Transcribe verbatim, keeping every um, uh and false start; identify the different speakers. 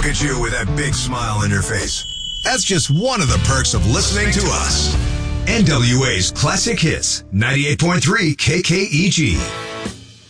Speaker 1: Look at you with that big smile on your face. That's just one of the perks of listening to us. N W A's Classic Hits, ninety-eight point three K K E G.